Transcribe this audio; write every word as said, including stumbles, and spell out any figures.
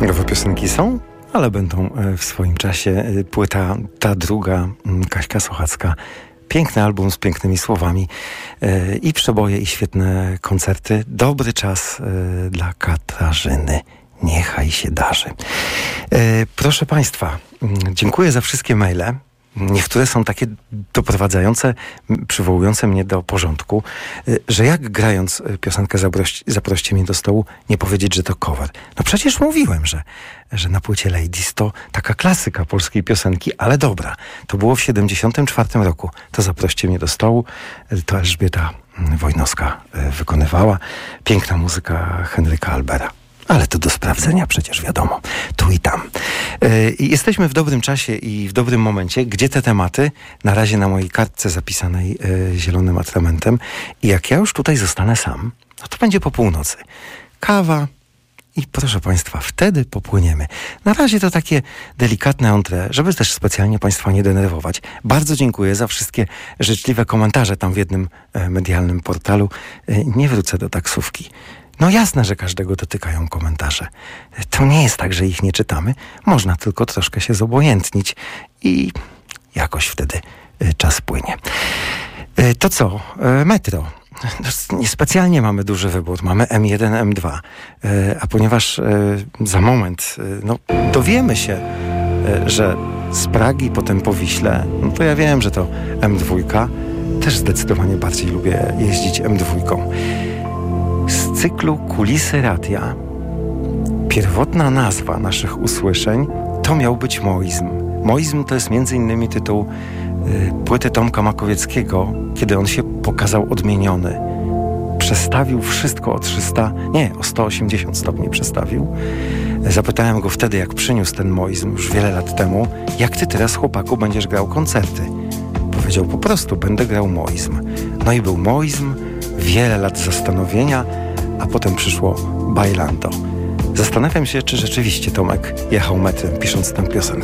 Nowe piosenki są, ale będą w swoim czasie. Płyta ta druga, Kaśka Sochacka. Piękny album z pięknymi słowami. I przeboje, i świetne koncerty. Dobry czas dla Katarzyny. Niechaj się darzy. Proszę Państwa, dziękuję za wszystkie maile. Niektóre są takie doprowadzające, przywołujące mnie do porządku, że jak grając piosenkę Zaproś, Zaproście mnie do stołu, nie powiedzieć, że to cover. No przecież mówiłem, że, że na płycie Ladies to taka klasyka polskiej piosenki, ale dobra. To było w siedemdziesiątym czwartym roku. To Zaproście mnie do stołu. To Elżbieta Wojnowska wykonywała. Piękna muzyka Henryka Albera. Ale to do sprawdzenia przecież wiadomo. Tu i tam. Yy, jesteśmy w dobrym czasie i w dobrym momencie. Gdzie te tematy? Na razie na mojej kartce zapisanej yy, zielonym atramentem. I jak ja już tutaj zostanę sam, no to będzie po północy. Kawa i proszę Państwa, wtedy popłyniemy. Na razie to takie delikatne entrée, żeby też specjalnie Państwa nie denerwować. Bardzo dziękuję za wszystkie życzliwe komentarze tam w jednym yy, medialnym portalu. Yy, nie wrócę do taksówki. No jasne, że każdego dotykają komentarze. To nie jest tak, że ich nie czytamy. Można tylko troszkę się zobojętnić i jakoś wtedy czas płynie. To co? Metro. Niespecjalnie mamy duży wybór. Mamy M jeden, M dwa. A ponieważ za moment no, dowiemy się, że z Pragi potem po Wiśle, no to ja wiem, że to M dwa. Też zdecydowanie bardziej lubię jeździć M dwa. Z cyklu Kulisy Radia pierwotna nazwa naszych usłyszeń to miał być Moizm. Moizm to jest między innymi tytuł y, płyty Tomka Makowieckiego, kiedy on się pokazał odmieniony. Przestawił wszystko o trzysta, nie, o sto osiemdziesiąt stopni przestawił. Zapytałem go wtedy, jak przyniósł ten Moizm już wiele lat temu, jak ty teraz, chłopaku, będziesz grał koncerty? Powiedział po prostu, będę grał Moizm. No i był Moizm, wiele lat zastanowienia, a potem przyszło Bailando. Zastanawiam się, czy rzeczywiście Tomek jechał metrem, pisząc tę piosenkę.